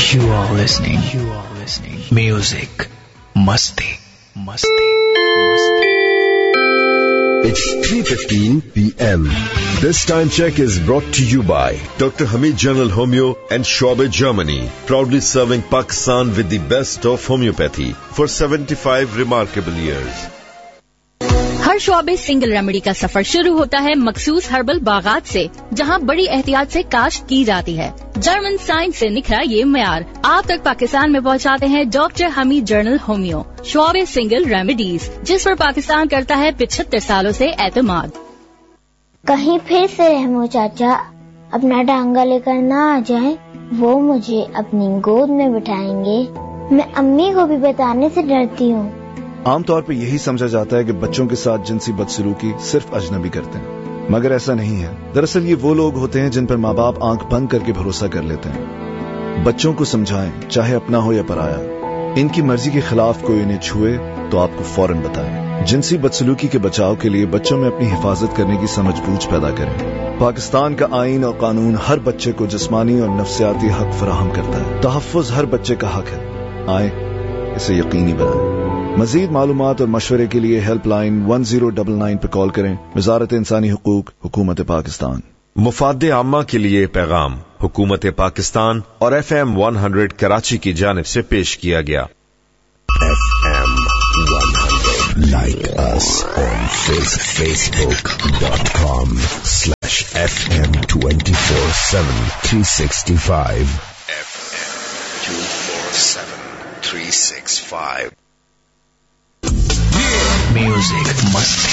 You are listening. Music. Masti. It's 3:15 p.m. This time check is brought to you by Dr. Hamid General Homeo and Schwabe Germany, proudly serving Pakistan with the best of homeopathy for 75 remarkable years. ہر شعبے single remedy کا سفر شروع ہوتا ہے مخصوص herbal باغات سے، جہاں بڑی احتیاط سے کاشت کی جاتی ہے۔ جرمن سائنس سے نکھرا یہ معیار آپ تک پاکستان میں پہنچاتے ہیں ڈاکٹر حمید جنرل ہومیو، شعبے سنگل ریمیڈیز، جس پر پاکستان کرتا ہے 75 سالوں سے اعتماد۔ کہیں پھر سے رحمو چاچا اپنا ٹانگا لے کر نہ آ جائیں، وہ مجھے اپنی گود میں بٹھائیں گے، میں امی کو بھی بتانے سے ڈرتی ہوں۔ عام طور پہ یہی سمجھا جاتا ہے کہ بچوں کے ساتھ جنسی بدسلوکی صرف اجنبی کرتے ہیں، مگر ایسا نہیں ہے۔ دراصل یہ وہ لوگ ہوتے ہیں جن پر ماں باپ آنکھ بند کر کے بھروسہ کر لیتے ہیں۔ بچوں کو سمجھائیں، چاہے اپنا ہو یا پرایا، ان کی مرضی کے خلاف کوئی انہیں چھوئے تو آپ کو فوراً بتائیں۔ جنسی بدسلوکی کے بچاؤ کے لیے بچوں میں اپنی حفاظت کرنے کی سمجھ بوجھ پیدا کریں۔ پاکستان کا آئین اور قانون ہر بچے کو جسمانی اور نفسیاتی حق فراہم کرتا ہے۔ تحفظ ہر بچے کا حق ہے، آئیں اسے یقینی بنائیں۔ مزید معلومات اور مشورے کے لیے ہیلپ لائن 1099 پہ کال کریں۔ وزارت انسانی حقوق، حکومت پاکستان۔ مفاد عامہ کے لیے پیغام حکومت پاکستان اور FM 100 کراچی کی جانب سے پیش کیا گیا۔ FM 100 Like us on facebook.com/FM 24/7 365 FM 24/7 365 Music. Masti.